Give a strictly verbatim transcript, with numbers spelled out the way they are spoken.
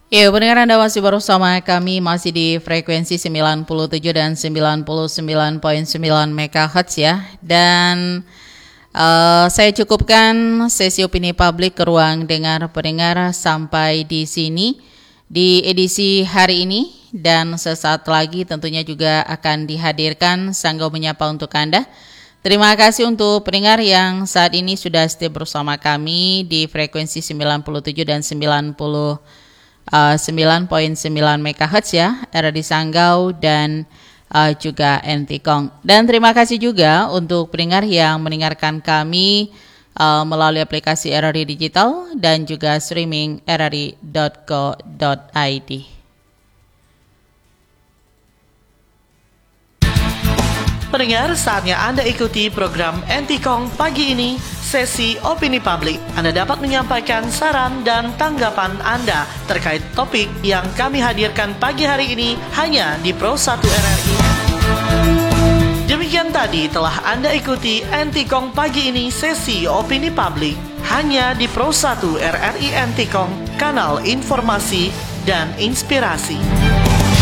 Ya, pendengar Anda masih bersama kami masih di frekuensi sembilan puluh tujuh dan sembilan puluh sembilan koma sembilan megahertz ya. Dan uh, saya cukupkan sesi opini publik ke ruang dengar pendengar sampai di sini di edisi hari ini. Dan sesaat lagi tentunya juga akan dihadirkan Sanggau Menyapa untuk Anda. Terima kasih untuk pendengar yang saat ini sudah setia bersama kami di frekuensi sembilan puluh tujuh dan sembilan puluh sembilan koma sembilan megahertz ya, R D Sanggau dan uh, juga Entikong. Dan terima kasih juga untuk pendengar yang mendengarkan kami uh, melalui aplikasi R R I Digital dan juga streaming r r i dot co dot i d. Pendengar, saatnya Anda ikuti program Entikong pagi ini, sesi opini publik. Anda dapat menyampaikan saran dan tanggapan Anda terkait topik yang kami hadirkan pagi hari ini hanya di Pro satu R R I. Demikian tadi telah Anda ikuti Entikong pagi ini, sesi opini publik hanya di Pro satu R R I Entikong, kanal informasi dan inspirasi.